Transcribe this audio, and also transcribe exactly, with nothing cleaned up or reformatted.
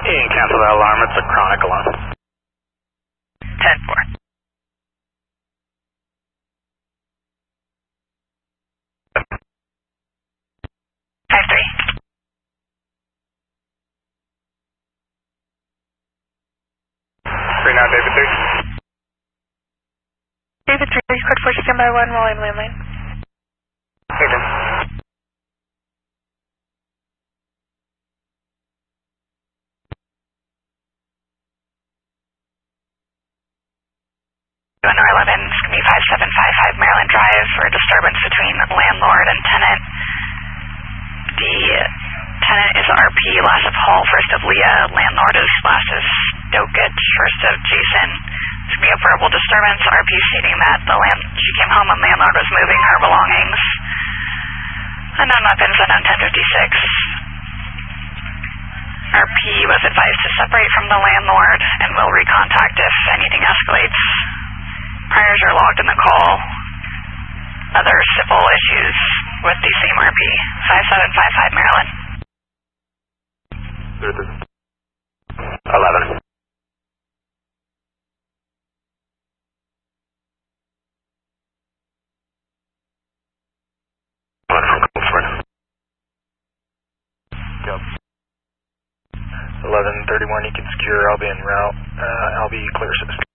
You can cancel that alarm, it's a chronic alarm. ten four. five three. three nine, David three. David three, code four six by one, William landline. David. N R eleven, it's going to be five seven five five Maryland Drive for a disturbance between landlord and tenant. The tenant is R P, last of Hall, first of Leah. Landlord is last of Stokich, first of Jason. It's going to be a verbal disturbance. R P stating that the land she came home and landlord was moving her belongings. Unknown weapons, unknown ten fifty-six. R P was advised to separate from the landlord and will recontact if anything escalates. Priors are logged in the call. Other civil issues with the same R P. five seven five five Maryland. eleven. One from Colesford. Yep. eleven thirty-one, you can secure. I'll be en route. Uh, I'll be clear six.